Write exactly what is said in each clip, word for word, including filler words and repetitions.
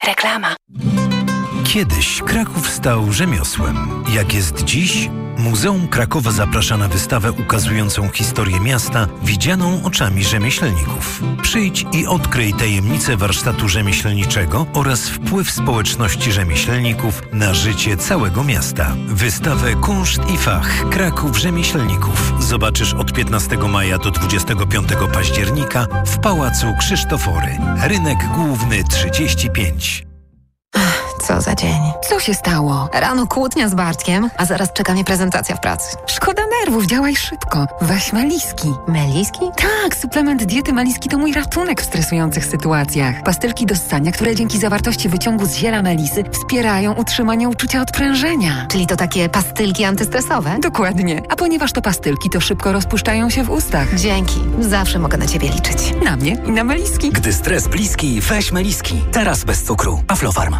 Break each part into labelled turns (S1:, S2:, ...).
S1: Reklama.
S2: Kiedyś Kraków stał rzemiosłem. Jak jest dziś? Muzeum Krakowa zaprasza na wystawę ukazującą historię miasta widzianą oczami rzemieślników. Przyjdź i odkryj tajemnicę warsztatu rzemieślniczego oraz wpływ społeczności rzemieślników na życie całego miasta. Wystawę Kunszt i Fach Kraków Rzemieślników zobaczysz od piętnastego maja do dwudziestego piątego października w Pałacu Krzysztofory. Rynek Główny trzydzieści pięć.
S1: Co za dzień.
S3: Co się stało?
S1: Rano kłótnia z Bartkiem, a zaraz czeka mnie prezentacja w pracy.
S3: Szkoda nerwów, działaj szybko. Weź Meliski.
S1: Meliski?
S3: Tak, suplement diety Meliski to mój ratunek w stresujących sytuacjach. Pastylki do ssania, które dzięki zawartości wyciągu z ziela melisy wspierają utrzymanie uczucia odprężenia.
S1: Czyli to takie pastylki antystresowe?
S3: Dokładnie. A ponieważ to pastylki, to szybko rozpuszczają się w ustach.
S1: Dzięki. Zawsze mogę na ciebie liczyć.
S3: Na mnie i na Meliski.
S4: Gdy stres bliski, weź Meliski. Teraz bez cukru. Aflofarm.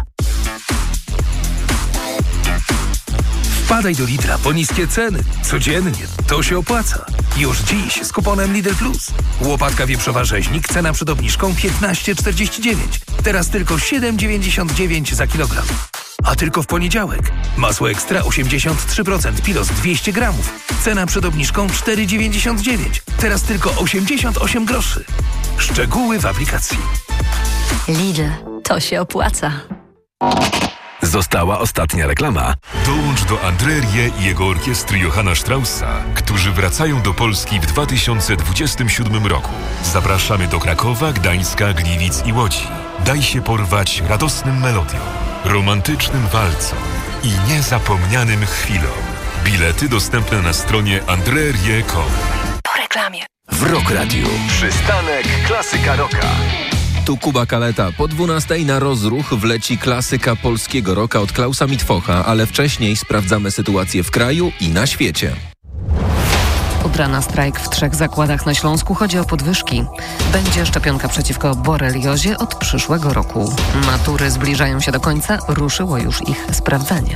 S5: Wpadaj do Lidla po niskie ceny. Codziennie. To się opłaca. Już dziś z kuponem Lidl Plus. Łopatka wieprzowa rzeźnik, cena przed obniżką piętnaście czterdzieści dziewięć. Teraz tylko siedem dziewięćdziesiąt dziewięć za kilogram. A tylko w poniedziałek. Masło ekstra osiemdziesiąt trzy procent, Pilos dwieście gramów. Cena przed obniżką cztery dziewięćdziesiąt dziewięć. Teraz tylko osiemdziesiąt osiem groszy. Szczegóły w aplikacji.
S1: Lidl. To się opłaca.
S6: Została ostatnia reklama.
S7: Dołącz do André Rieu i jego orkiestry Johanna Straussa, którzy wracają do Polski w dwa tysiące dwudziestym siódmym roku. Zapraszamy do Krakowa, Gdańska, Gliwic i Łodzi. Daj się porwać radosnym melodiom, romantycznym walcom i niezapomnianym chwilom. Bilety dostępne na stronie andre rieu kropka com.
S1: Po reklamie.
S6: W Rock Radio.
S8: Przystanek Klasyka Rocka.
S9: Tu Kuba Kaleta. Po dwunastej na rozruch wleci klasyka polskiego rocka od Klausa Mitfocha, ale wcześniej sprawdzamy sytuację w kraju i na świecie.
S10: Od rana strajk w trzech zakładach na Śląsku. Chodzi o podwyżki. Będzie szczepionka przeciwko boreliozie od przyszłego roku. Matury zbliżają się do końca. Ruszyło już ich sprawdzanie.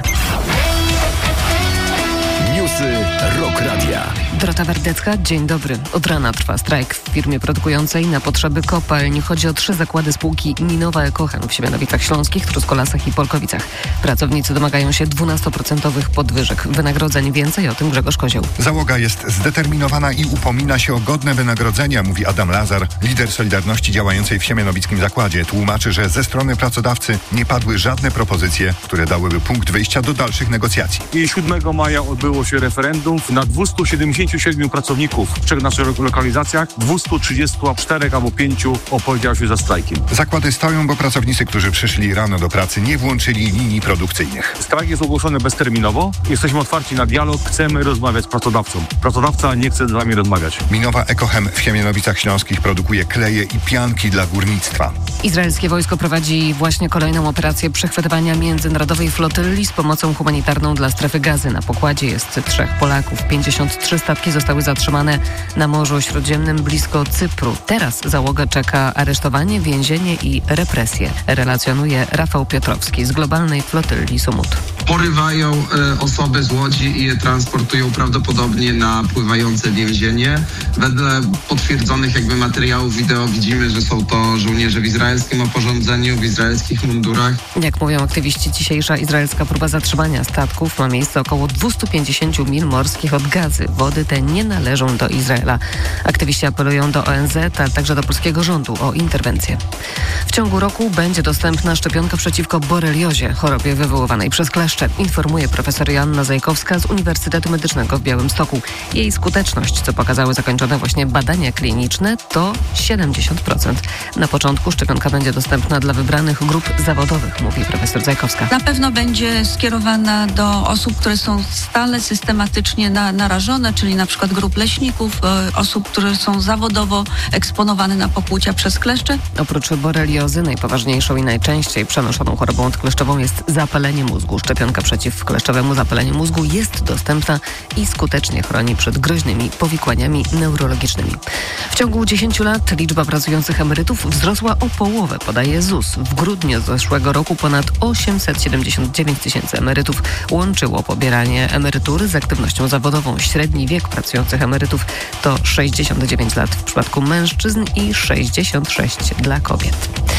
S6: Newsy Rock Radia.
S10: Dorota Wardecka, dzień dobry. Od rana trwa strajk w firmie produkującej na potrzeby kopalń. Chodzi o trzy zakłady spółki Minowa Ekochem w Siemianowicach Śląskich, Truskolasach i Polkowicach. Pracownicy domagają się dwunastoprocentowych podwyżek wynagrodzeń. Więcej o tym Grzegorz Kozioł.
S11: Załoga jest zdeterminowana i upomina się o godne wynagrodzenia, mówi Adam Lazar, lider Solidarności działającej w Siemianowickim Zakładzie. Tłumaczy, że ze strony pracodawcy nie padły żadne propozycje, które dałyby punkt wyjścia do dalszych negocjacji.
S12: I siódmego maja odbyło się referendum. Na dwieście siedemdziesiąt siedmiu pracowników w trzech naszych lokalizacjach, dwieście trzydzieści cztery albo pięć opowiedziało się za strajkiem.
S11: Zakłady stoją, bo pracownicy, którzy przyszli rano do pracy, nie włączyli linii produkcyjnych.
S12: Strajk jest ogłoszony bezterminowo. Jesteśmy otwarci na dialog. Chcemy rozmawiać z pracodawcą. Pracodawca nie chce z nami rozmawiać.
S11: Minowa Ekochem w Siemianowicach Śląskich produkuje kleje i pianki dla górnictwa.
S10: Izraelskie wojsko prowadzi właśnie kolejną operację przechwytywania międzynarodowej flotyli z pomocą humanitarną dla strefy Gazy. Na pokładzie jest trzech Polaków. pięćdziesiąt trzy statki zostały zatrzymane na Morzu Śródziemnym blisko Cypru. Teraz załoga czeka aresztowanie, więzienie i represje. Relacjonuje Rafał Piotrowski z globalnej flotyli Sumut.
S13: Porywają e, osoby z łodzi i je transportują prawdopodobnie na pływające więzienie. Wedle potwierdzonych jakby materiałów wideo widzimy, że są to żołnierze w izraelskim oporządzeniu, w izraelskich mundurach.
S10: Jak mówią aktywiści, dzisiejsza izraelska próba zatrzymania statków ma miejsce około dwieście pięćdziesiąt mil morskich od Gazy. Wody te nie należą do Izraela. Aktywiści apelują do O N Z, a także do polskiego rządu o interwencję. W ciągu roku będzie dostępna szczepionka przeciwko boreliozie, chorobie wywoływanej przez kleszcze, informuje profesor Joanna Zajkowska z Uniwersytetu Medycznego w Białymstoku. Jej skuteczność, co pokazały zakończone właśnie badania kliniczne, to siedemdziesiąt procent. Na początku szczepionka będzie dostępna dla wybranych grup zawodowych, mówi profesor Zajkowska.
S14: Na pewno będzie skierowana do osób, które są stale systematycznie na, narażone, czyli na przykład grup leśników, e, osób, które są zawodowo eksponowane na pokłucia przez kleszcze.
S10: Oprócz boreliozy najpoważniejszą i najczęściej przenoszoną chorobą odkleszczową jest zapalenie mózgu. Szczepionka przeciw kleszczowemu zapaleniu mózgu jest dostępna i skutecznie chroni przed groźnymi powikłaniami neurologicznymi. W ciągu dziesięciu lat liczba pracujących emerytów wzrosła o połowę, podaje Z U S. W grudniu zeszłego roku ponad osiemset siedemdziesiąt dziewięć tysięcy emerytów łączyło pobieranie emerytury z aktywnością zawodową. Średni wiek pracujących emerytów to sześćdziesiąt dziewięć lat w przypadku mężczyzn i sześćdziesiąt sześć dla kobiet.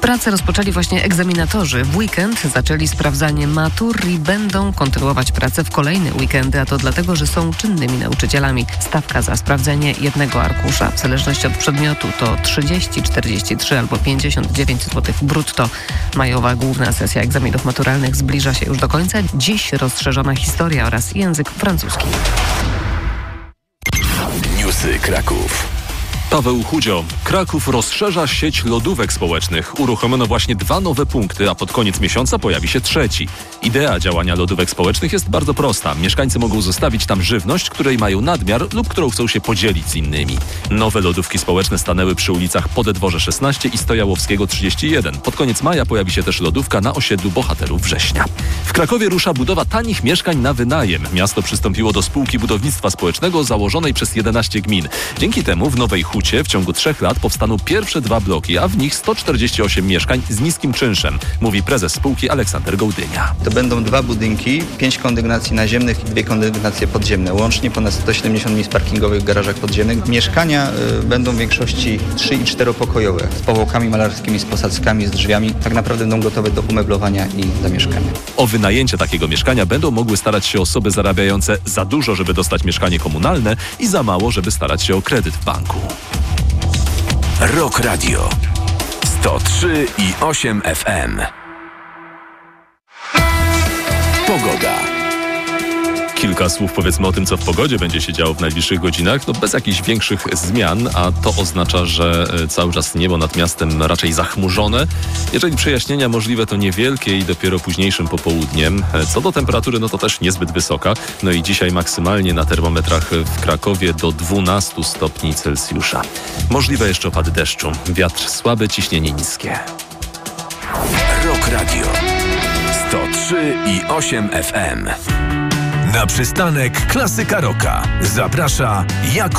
S10: Pracę rozpoczęli właśnie egzaminatorzy. W weekend zaczęli sprawdzanie matur i będą kontynuować pracę w kolejne weekendy, a to dlatego, że są czynnymi nauczycielami. Stawka za sprawdzenie jednego arkusza, w zależności od przedmiotu, to trzydzieści, czterdzieści trzy albo pięćdziesiąt dziewięć złotych brutto. Majowa główna sesja egzaminów maturalnych zbliża się już do końca. Dziś rozszerzona historia oraz język francuski.
S6: Newsy Kraków.
S15: Paweł Chudzio. Kraków rozszerza sieć lodówek społecznych. Uruchomiono właśnie dwa nowe punkty, a pod koniec miesiąca pojawi się trzeci. Idea działania lodówek społecznych jest bardzo prosta. Mieszkańcy mogą zostawić tam żywność, której mają nadmiar lub którą chcą się podzielić z innymi. Nowe lodówki społeczne stanęły przy ulicach Podedworze szesnaście i Stojałowskiego trzydzieści jeden. Pod koniec maja pojawi się też lodówka na osiedlu Bohaterów Września. W Krakowie rusza budowa tanich mieszkań na wynajem. Miasto przystąpiło do spółki budownictwa społecznego założonej przez jedenaście gmin. Dzięki temu w Nowej Hucie w ciągu trzech lat powstaną pierwsze dwa bloki, a w nich sto czterdzieści osiem mieszkań z niskim czynszem, mówi prezes spółki Aleksander Gołdynia.
S16: To będą dwa budynki, pięć kondygnacji naziemnych i dwie kondygnacje podziemne. Łącznie ponad sto siedemdziesiąt miejsc parkingowych w garażach podziemnych. Mieszkania y, będą w większości trzy- i czteropokojowe, z powłokami malarskimi, z posadzkami, z drzwiami. Tak naprawdę będą gotowe do umeblowania i zamieszkania.
S15: O wynajęcie takiego mieszkania będą mogły starać się osoby zarabiające za dużo, żeby dostać mieszkanie komunalne i za mało, żeby starać się o kredyt w banku.
S6: Rock Radio sto trzy i osiem F M. Pogoda.
S15: Kilka słów powiedzmy o tym, co w pogodzie będzie się działo w najbliższych godzinach. No bez jakichś większych zmian, a to oznacza, że cały czas niebo nad miastem raczej zachmurzone. Jeżeli przejaśnienia możliwe, to niewielkie i dopiero późniejszym popołudniem. Co do temperatury, no to też niezbyt wysoka. No i dzisiaj maksymalnie na termometrach w Krakowie do dwunastu stopni Celsjusza. Możliwe jeszcze opady deszczu. Wiatr słaby, ciśnienie niskie.
S6: Rock Radio sto trzy i osiem F M. Na przystanek Klasyka Rocka zaprasza Jakub